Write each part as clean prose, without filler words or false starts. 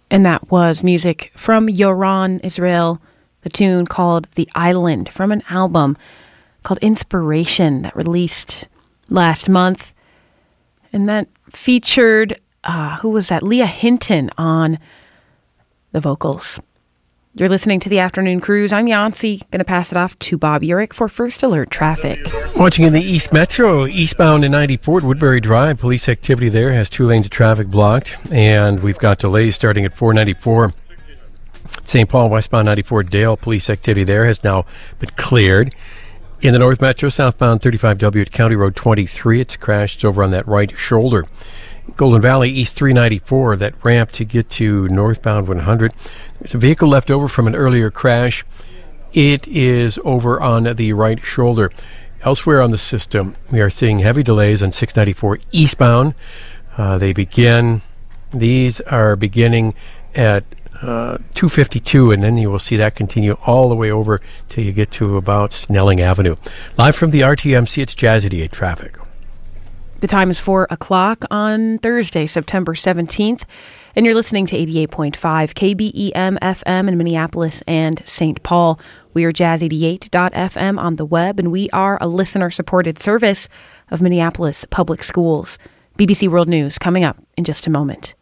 And that was music from Yoron Israel, the tune called The Island from an album called Inspiration that released last month. And that featured, who was that? Leah Hinton on the vocals. You're listening to the Afternoon Cruise. I'm Yancy. Going to pass it off to Bob Urich for First Alert Traffic. Watching in the East Metro, eastbound in 94 at Woodbury Drive. Police activity there has 2 lanes of traffic blocked. And we've got delays starting at 494. St. Paul, westbound 94 Dale. Police activity there has now been cleared. In the North Metro, southbound 35W at County Road 23. It's crashed. It's over on that right shoulder. Golden Valley, East 394, that ramp to get to northbound 100. There's a vehicle left over from an earlier crash. It is over on the right shoulder. Elsewhere on the system, we are seeing heavy delays on 694 eastbound. These are beginning at 252, and then you will see that continue all the way over till you get to about Snelling Avenue. Live from the RTMC, it's Jazz 88 Traffic. The time is 4 o'clock on Thursday, September 17th, and you're listening to 88.5 KBEM FM in Minneapolis and St. Paul. We are jazz88.fm on the web, and we are a listener-supported service of Minneapolis Public Schools. BBC World News coming up in just a moment.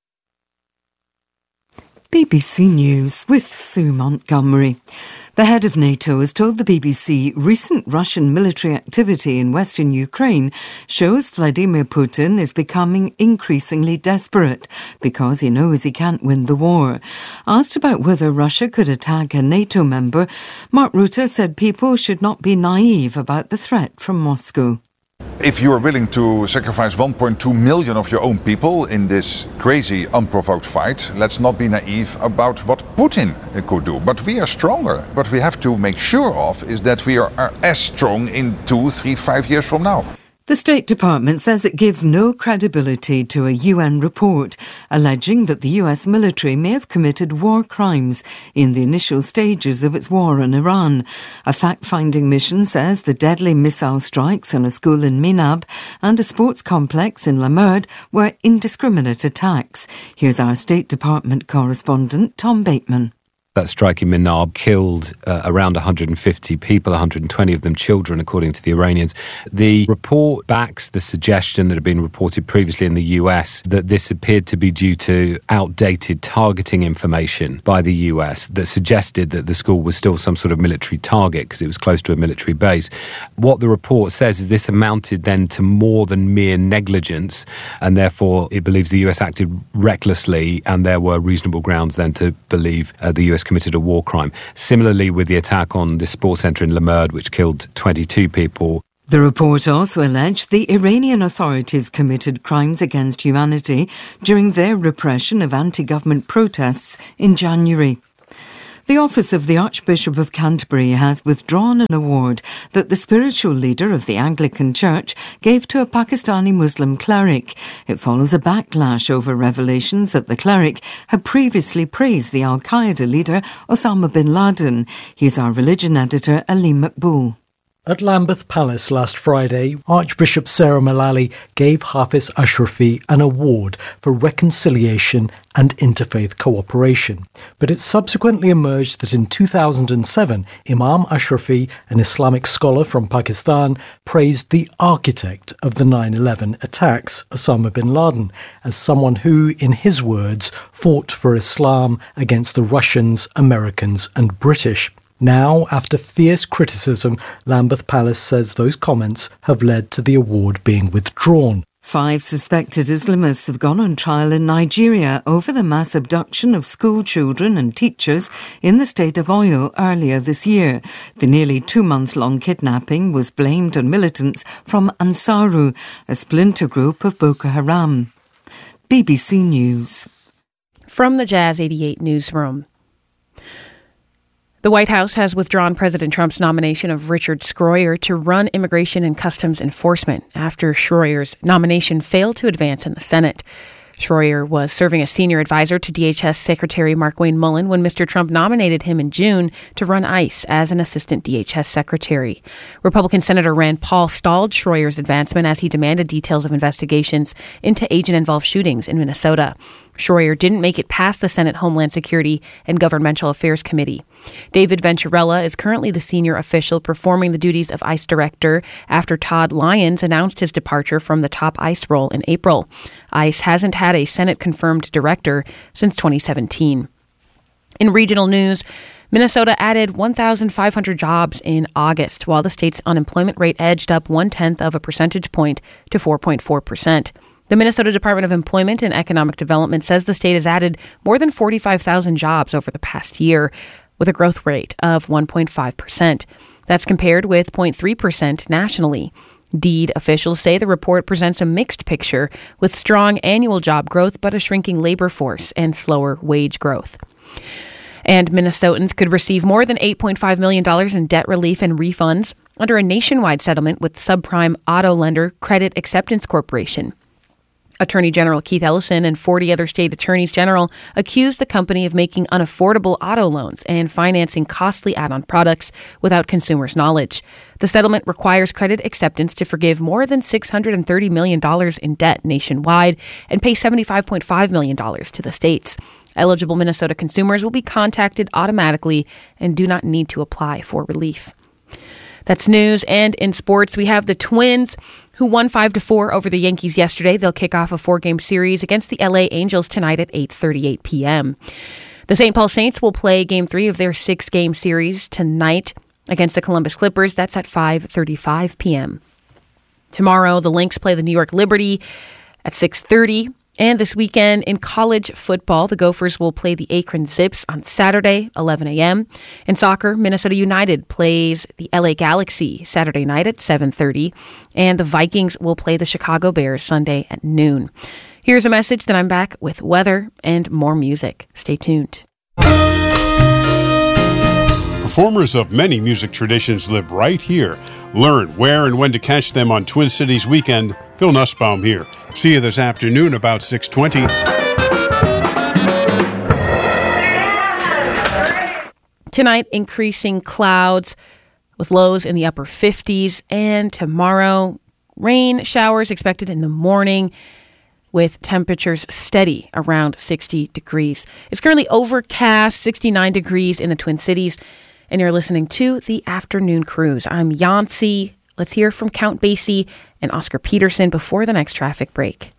BBC News with Sue Montgomery. The head of NATO has told the BBC recent Russian military activity in western Ukraine shows Vladimir Putin is becoming increasingly desperate because he knows he can't win the war. Asked about whether Russia could attack a NATO member, Mark Rutte said people should not be naive about the threat from Moscow. If you are willing to sacrifice 1.2 million of your own people in this crazy, unprovoked fight, let's not be naive about what Putin could do. But we are stronger. What we have to make sure of is that we are as strong in 2, 3, 5 years from now. The State Department says it gives no credibility to a UN report alleging that the US military may have committed war crimes in the initial stages of its war on Iran. A fact-finding mission says the deadly missile strikes on a school in Minab and a sports complex in La Merde were indiscriminate attacks. Here's our State Department correspondent, Tom Bateman. That strike in Minab killed around 150 people, 120 of them children, according to the Iranians. The report backs the suggestion that had been reported previously in the US that this appeared to be due to outdated targeting information by the US that suggested that the school was still some sort of military target because it was close to a military base. What the report says is this amounted then to more than mere negligence, and therefore it believes the US acted recklessly, and there were reasonable grounds then to believe the US committed a war crime. Similarly with the attack on the sports centre in La Merde, which killed 22 people. The report also alleged the Iranian authorities committed crimes against humanity during their repression of anti-government protests in January. The Office of the Archbishop of Canterbury has withdrawn an award that the spiritual leader of the Anglican Church gave to a Pakistani Muslim cleric. It follows a backlash over revelations that the cleric had previously praised the Al-Qaeda leader Osama bin Laden. Here's our religion editor, Aleem Makboul. At Lambeth Palace last Friday, Archbishop Sarah Mullally gave Hafiz Ashrafi an award for reconciliation and interfaith cooperation. But it subsequently emerged that in 2007, Imam Ashrafi, an Islamic scholar from Pakistan, praised the architect of the 9/11 attacks, Osama bin Laden, as someone who, in his words, fought for Islam against the Russians, Americans and British. Now, after fierce criticism, Lambeth Palace says those comments have led to the award being withdrawn. 5 suspected Islamists have gone on trial in Nigeria over the mass abduction of school children and teachers in the state of Oyo earlier this year. The nearly 2-month-long kidnapping was blamed on militants from Ansaru, a splinter group of Boko Haram. BBC News. From the Jazz 88 newsroom. The White House has withdrawn President Trump's nomination of Richard Schroyer to run Immigration and Customs Enforcement after Schroyer's nomination failed to advance in the Senate. Schroyer was serving as senior advisor to DHS Secretary Markwayne Mullin when Mr. Trump nominated him in June to run ICE as an assistant DHS secretary. Republican Senator Rand Paul stalled Schroyer's advancement as he demanded details of investigations into agent-involved shootings in Minnesota. Schroyer didn't make it past the Senate Homeland Security and Governmental Affairs Committee. David Venturella is currently the senior official performing the duties of ICE director after Todd Lyons announced his departure from the top ICE role in April. ICE hasn't had a Senate-confirmed director since 2017. In regional news, Minnesota added 1,500 jobs in August, while the state's unemployment rate edged up 0.1 of a percentage point to 4.4%. The Minnesota Department of Employment and Economic Development says the state has added more than 45,000 jobs over the past year, with a growth rate of 1.5%. That's compared with 0.3% nationally. DEED officials say the report presents a mixed picture, with strong annual job growth but a shrinking labor force and slower wage growth. And Minnesotans could receive more than $8.5 million in debt relief and refunds under a nationwide settlement with subprime auto lender Credit Acceptance Corporation. Attorney General Keith Ellison and 40 other state attorneys general accused the company of making unaffordable auto loans and financing costly add-on products without consumers' knowledge. The settlement requires Credit Acceptance to forgive more than $630 million in debt nationwide and pay $75.5 million to the states. Eligible Minnesota consumers will be contacted automatically and do not need to apply for relief. That's news. And in sports, we have the Twins, who won 5-4 over the Yankees yesterday. They'll kick off a 4-game series against the LA Angels tonight at 8:38 p.m. The St. Paul Saints will play Game 3 of their 6-game series tonight against the Columbus Clippers. That's at 5:35 p.m. Tomorrow, the Lynx play the New York Liberty at 6:30. And this weekend in college football, the Gophers will play the Akron Zips on Saturday, 11 a.m. In soccer, Minnesota United plays the LA Galaxy Saturday night at 7:30. And the Vikings will play the Chicago Bears Sunday at noon. Here's a message, then I'm back with weather and more music. Stay tuned. Performers of many music traditions live right here. Learn where and when to catch them on Twin Cities Weekend. Phil Nussbaum here. See you this afternoon about 6:20. Tonight, increasing clouds with lows in the upper 50s. And tomorrow, rain showers expected in the morning with temperatures steady around 60 degrees. It's currently overcast, 69 degrees in the Twin Cities. And you're listening to The Afternoon Cruise. I'm Yancey. Let's hear from Count Basie and Oscar Peterson before the next traffic break.